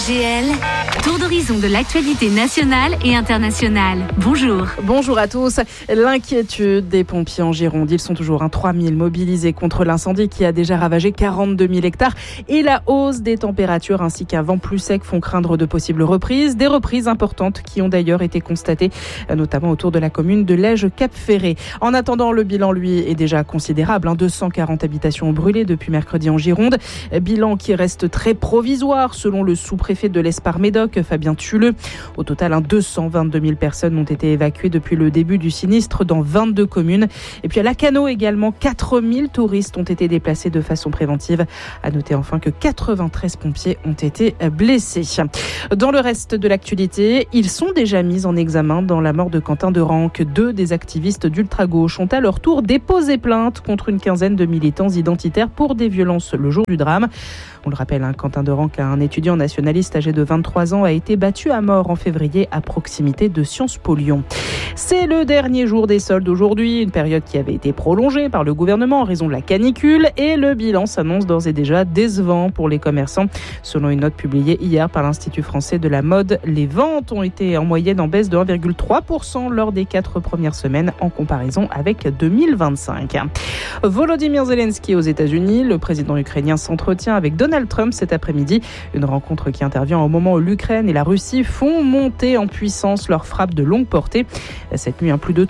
DGL, tour d'horizon de l'actualité nationale et internationale. Bonjour. Bonjour à tous. L'inquiétude des pompiers en Gironde. Ils sont toujours 3000 mobilisés contre l'incendie qui a déjà ravagé 42 000 hectares. Et la hausse des températures ainsi qu'un vent plus sec font craindre de possibles reprises. Des reprises importantes qui ont d'ailleurs été constatées, notamment autour de la commune de Lège-Cap-Ferré. En attendant, le bilan, lui, est déjà considérable. 240 habitations ont brûlé depuis mercredi en Gironde. Bilan qui reste très provisoire selon le sous-préfet de l'Espar-Médoc, Fabien Tulleux. Au total, 222 000 personnes ont été évacuées depuis le début du sinistre dans 22 communes. Et puis à Lacanau également, 4 000 touristes ont été déplacés de façon préventive. À noter enfin que 93 pompiers ont été blessés. Dans le reste de l'actualité, ils sont déjà mis en examen dans la mort de Quentin Derenque. 2 des activistes d'ultra-gauche ont à leur tour déposé plainte contre une quinzaine de militants identitaires pour des violences le jour du drame. On le rappelle, Quentin Derenque, un étudiant nationaliste âgé de 23 ans, a été battu à mort en février à proximité de Sciences Po Lyon. C'est le dernier jour des soldes aujourd'hui, une période qui avait été prolongée par le gouvernement en raison de la canicule, et le bilan s'annonce d'ores et déjà décevant pour les commerçants. Selon une note publiée hier par l'Institut français de la mode, les ventes ont été en moyenne en baisse de 1,3% lors des 4 premières semaines en comparaison avec 2025. Volodymyr Zelensky aux États-Unis, le président ukrainien s'entretient avec Donald Trump cet après-midi. Une rencontre qui intervient au moment où l'Ukraine et la Russie font monter en puissance leurs frappes de longue portée. Cette nuit, plus de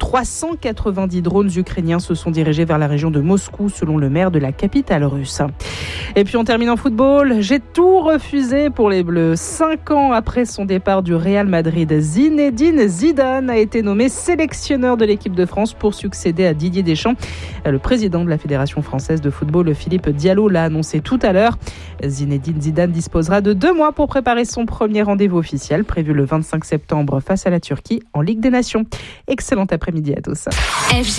390 drones ukrainiens se sont dirigés vers la région de Moscou, selon le maire de la capitale russe. Et puis on termine en football. J'ai tout refusé pour les Bleus. 5 ans après son départ du Real Madrid, Zinedine Zidane a été nommé sélectionneur de l'équipe de France pour succéder à Didier Deschamps. Le président de la Fédération française de football, Philippe Diallo, l'a annoncé tout à l'heure. Zinedine Zidane disposera de 2 mois pour préparer son premier rendez-vous officiel, prévu le 25 septembre face à la Turquie en Ligue des Nations. Excellent après-midi à tous.